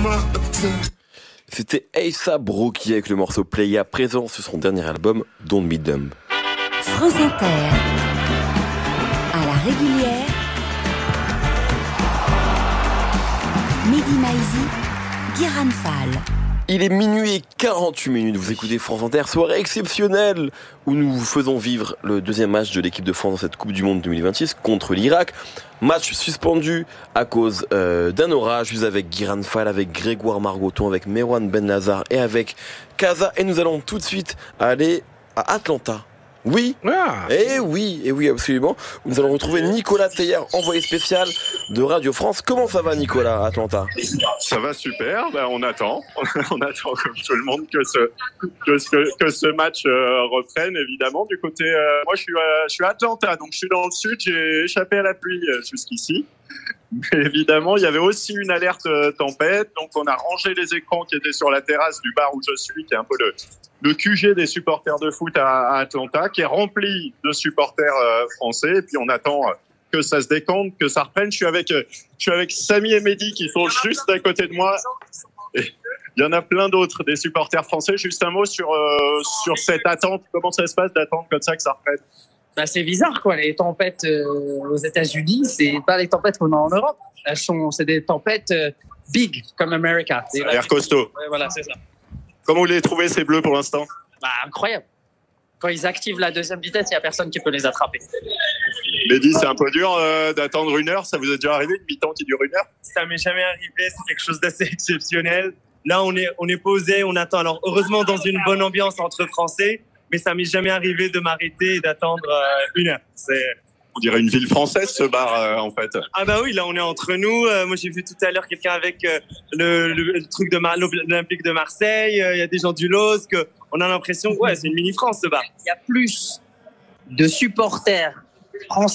C'était A$AP Rocky avec le morceau Playa, présent sur son dernier album Don't Be Dumb. France Inter, à la régulière, Mehdi Maizi, Guiran Fall. Il est minuit et 48 minutes, vous écoutez France Inter, soirée exceptionnelle où nous vous faisons vivre le deuxième match de l'équipe de France dans cette Coupe du Monde 2026 contre l'Irak. Match suspendu à cause d'un orage. Je suis avec Guiran Fall, avec Grégoire Margoton, avec Merwan Ben Lazar et avec Kaza. Et nous allons tout de suite aller à Atlanta. Oui, oui, absolument. Nous allons retrouver Nicolas Teilhard, envoyé spécial de Radio France. Comment ça va, Nicolas, à Atlanta? Ça va super, on attend. On attend comme tout le monde que ce match reprenne, évidemment. Du côté, moi je suis à Atlanta, donc je suis dans le sud, j'ai échappé à la pluie jusqu'ici. Mais évidemment, il y avait aussi une alerte tempête, donc on a rangé les écrans qui étaient sur la terrasse du bar où je suis, qui est un peu le QG des supporters de foot à Atlanta, qui est rempli de supporters français. Et puis on attend que ça se décante, que ça reprenne. Je suis avec Samy et Mehdi qui sont juste à côté de moi. Et il y en a plein d'autres, des supporters français. Juste un mot sur cette attente. Comment ça se passe d'attendre comme ça que ça reprenne? Bah, c'est bizarre, quoi. Les tempêtes aux États-Unis, c'est pas les tempêtes qu'on a en Europe. C'est des tempêtes big, comme America. Ça a l'air costaud. Ouais, voilà, c'est ça. Comment vous les trouvez, ces bleus, pour l'instant? Bah, incroyable. Quand ils activent la deuxième vitesse, il n'y a personne qui peut les attraper. Mehdi, c'est un peu dur d'attendre une heure. Ça vous est déjà arrivé, une mi-temps qui dure une heure? Ça m'est jamais arrivé. C'est quelque chose d'assez exceptionnel. Là, on est posé, on attend. Alors, heureusement, dans une bonne ambiance entre Français. Mais ça m'est jamais arrivé de m'arrêter et d'attendre une heure. On dirait une ville française, ce bar, en fait. Ah bah oui, là on est entre nous. Moi j'ai vu tout à l'heure quelqu'un avec le truc de l'Olympique de Marseille. Il y a des gens du LOSC. On a l'impression que c'est une mini-France, ce bar. Il y a plus de supporters français